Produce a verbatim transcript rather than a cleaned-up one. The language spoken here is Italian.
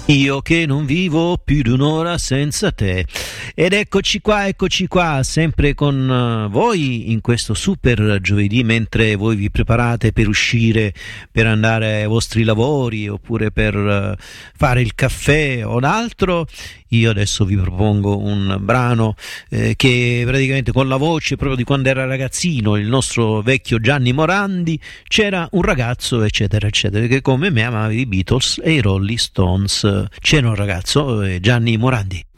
Io che non vivo più di un'ora senza te. Ed eccoci qua, eccoci qua, sempre con voi in questo super giovedì, mentre voi vi preparate per uscire, per andare ai vostri lavori, oppure per fare il caffè o d'altro. Io adesso vi propongo un brano eh, che praticamente con la voce proprio di quando era ragazzino, il nostro vecchio Gianni Morandi, c'era un ragazzo eccetera eccetera, che come me amava i Beatles e i Rolling Stones. C'era un ragazzo, eh, Gianni Morandi.